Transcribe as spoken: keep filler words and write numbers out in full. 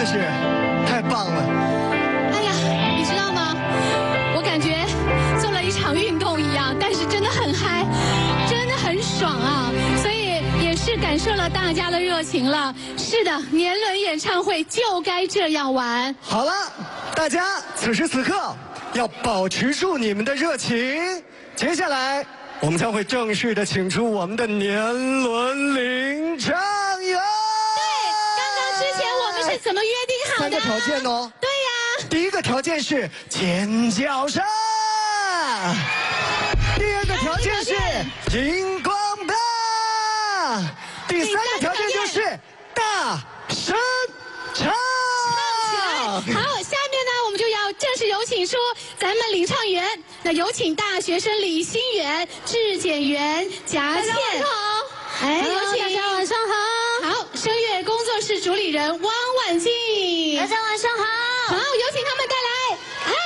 是太棒了。 哎呀，你知道吗？我感觉做了一场运动一样，但是真的很嗨，真的很爽啊！所以也是感受了大家的热情了。是的，年轮演唱会就该这样玩。 好了，大家此时此刻要保持住你们的热情。接下来，我们将会正式的请出我们的年轮领唱员。 对，刚刚之前我们是怎么约定好的？ 三个条件哦。 对呀。 第一个条件是尖叫声，第二个条件是荧光棒，第三个条件就是大声唱。 好，下面呢，我们就要正式有请出咱们领唱员。那有请大学生李心远、质检员贾倩。好，哎，有请。大家晚上好。好，声乐工作室主理人汪婉静。大家晚上好。好，有请他们带来《爱